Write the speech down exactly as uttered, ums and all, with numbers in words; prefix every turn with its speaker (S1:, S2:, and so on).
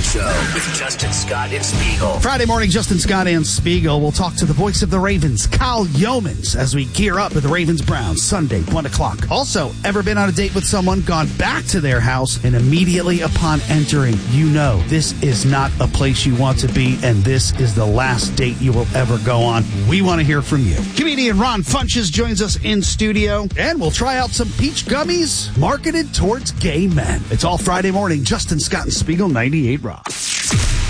S1: Morning Show with Justin Scott and Spiegel.
S2: Friday morning, Justin Scott and Spiegel. We'll talk to the voice of the Ravens, Kyle Yeomans, as we gear up with the Ravens-Browns Sunday, one o'clock. Also, ever been on a date with someone, gone back to their house, and immediately upon entering, you know this is not a place you want to be, and this is the last date you will ever go on. We want to hear from you. Comedian Ron Funches joins us in studio, and we'll try out some peach gummies marketed towards gay men. It's all Friday morning. Justin Scott and Spiegel, ninety-eight Rock.